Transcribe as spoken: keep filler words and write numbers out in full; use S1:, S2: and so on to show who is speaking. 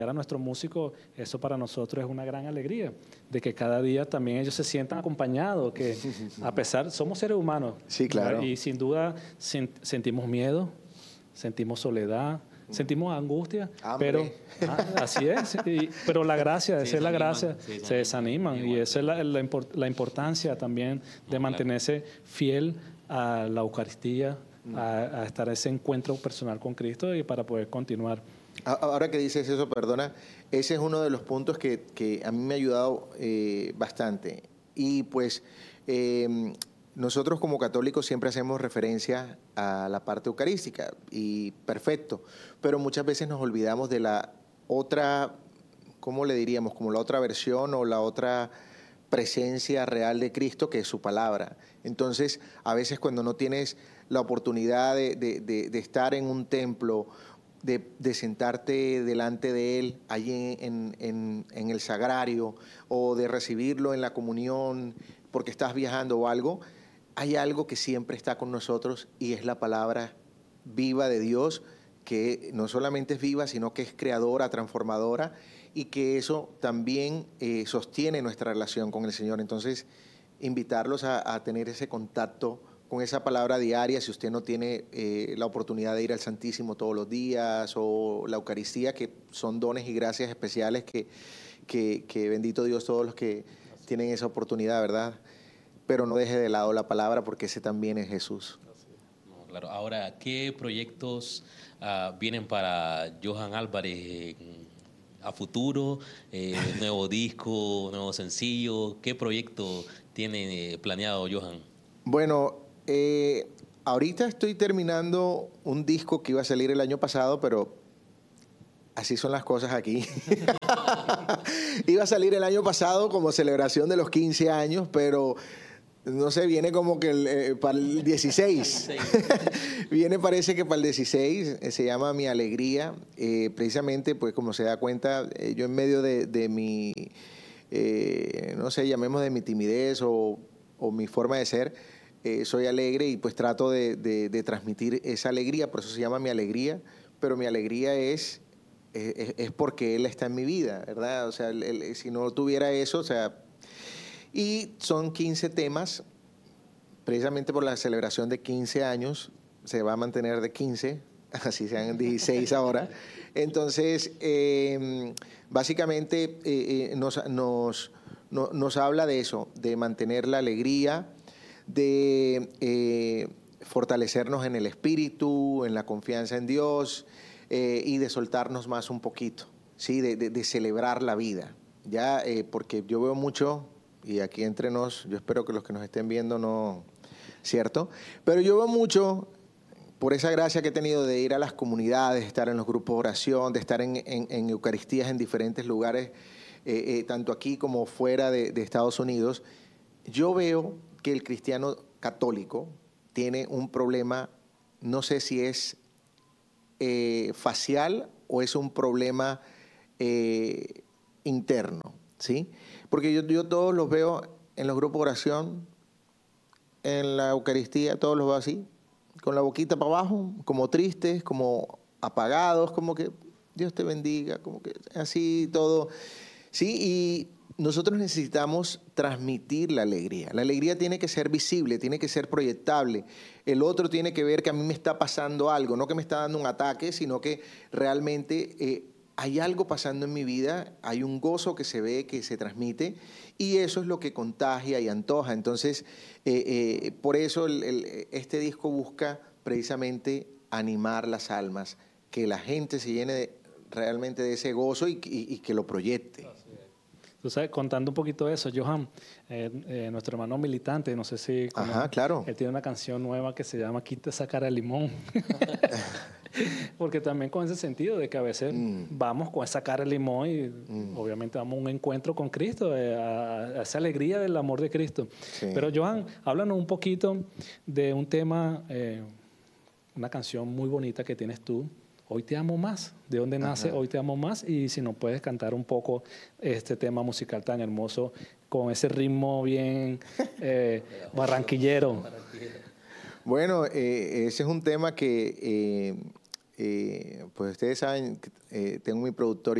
S1: a nuestros músicos, eso para nosotros es una gran alegría, de que cada día también ellos se sientan acompañados, que a pesar, somos seres humanos.
S2: Sí, claro.
S1: Y sin duda sen, sentimos miedo, sentimos soledad, sentimos angustia,
S2: Hambre.
S1: pero ah, así es, y, pero la gracia,
S3: Se
S1: esa es la
S3: desaniman,
S1: gracia,
S3: se desaniman,
S1: se desaniman,
S3: igual,
S1: y esa es la,
S3: igual.
S1: la, import, la importancia también de
S3: No,
S1: mantenerse fiel a la Eucaristía, a, a estar ese encuentro personal con Cristo y para poder continuar.
S2: Ahora que dices eso, perdona, ese es uno de los puntos que, que a mí me ha ayudado eh, bastante. Y pues eh, nosotros como católicos siempre hacemos referencia a la parte eucarística, y perfecto, pero muchas veces nos olvidamos de la otra, ¿cómo le diríamos? Como la otra versión o la otra presencia real de Cristo, que es su palabra. Entonces, a veces cuando no tienes la oportunidad de, de, de, de estar en un templo, De, de sentarte delante de Él, allí en, en, en el sagrario, o de recibirlo en la comunión porque estás viajando o algo, hay algo que siempre está con nosotros y es la palabra viva de Dios, que no solamente es viva, sino que es creadora, transformadora, y que eso también eh, sostiene nuestra relación con el Señor. Entonces, invitarlos a, a tener ese contacto con esa palabra diaria, si usted no tiene eh, la oportunidad de ir al Santísimo todos los días, o la Eucaristía, que son dones y gracias especiales que, que, que bendito Dios todos los que tienen esa oportunidad, ¿verdad? Pero no deje de lado la palabra, porque ese también es Jesús.
S3: No, claro. Ahora, ¿qué proyectos uh, vienen para Johan Álvarez a futuro? Eh, ¿Nuevo disco, nuevo sencillo? ¿Qué proyecto tiene planeado Johan?
S2: Bueno, Eh, ahorita estoy terminando un disco que iba a salir el año pasado, pero así son las cosas aquí. Iba a salir el año pasado como celebración de los quince años, pero no sé, viene como que el, eh, para el dieciséis. Viene, parece que para el dieciséis, eh, se llama Mi Alegría. Eh, precisamente, pues como se da cuenta, eh, yo en medio de, de mi, eh, no sé, llamemos de mi timidez o, o mi forma de ser, Eh, soy alegre, y pues trato de, de, de transmitir esa alegría, por eso se llama Mi Alegría, pero mi alegría es, es, es porque Él está en mi vida, ¿verdad? O sea, el, el, si no tuviera eso, o sea, y son quince temas, precisamente por la celebración de quince años, se va a mantener de quince, así sean dieciséis ahora. Entonces, eh, básicamente eh, eh, nos, nos, no, nos habla de eso, de mantener la alegría, de eh, fortalecernos en el espíritu, en la confianza en Dios, eh, y de soltarnos más un poquito, ¿sí? de, de, de celebrar la vida, ya eh, porque yo veo mucho, y aquí entre nos, yo espero que los que nos estén viendo no, ¿cierto? Pero yo veo mucho, por esa gracia que he tenido de ir a las comunidades, de estar en los grupos de oración, de estar en, en, en Eucaristías en diferentes lugares, eh, eh, tanto aquí como fuera de, de Estados Unidos, yo veo que el cristiano católico tiene un problema, no sé si es eh, facial o es un problema eh, interno, ¿sí? Porque yo, yo todos los veo en los grupos de oración, en la Eucaristía, todos los veo así, con la boquita para abajo, como tristes, como apagados, como que Dios te bendiga, como que así todo, ¿sí? Y nosotros necesitamos transmitir la alegría. La alegría tiene que ser visible, tiene que ser proyectable. El otro tiene que ver que a mí me está pasando algo, no que me está dando un ataque, sino que realmente eh, hay algo pasando en mi vida, hay un gozo que se ve, que se transmite, y eso es lo que contagia y antoja. Entonces, eh, eh, por eso el, el, este disco busca precisamente animar las almas, que la gente se llene de, realmente de ese gozo y, y, y que lo proyecte.
S1: Tú sabes, contando un poquito de eso, Johan, eh, eh, nuestro hermano militante, no sé si...
S2: Ajá, claro.
S1: Él tiene una canción nueva que se llama Quita esa cara de limón. Porque también con ese sentido de que a veces mm. vamos con esa cara de limón y mm. obviamente vamos a un encuentro con Cristo, eh, a, a esa alegría del amor de Cristo. Sí. Pero Johan, háblanos un poquito de un tema, eh, una canción muy bonita que tienes tú, Hoy te amo más. ¿De dónde nace Ajá. Hoy te amo más? Y si nos puedes cantar un poco este tema musical tan hermoso, con ese ritmo bien eh, barranquillero.
S2: Bueno, eh, ese es un tema que, eh, eh, pues ustedes saben, eh, tengo mi productor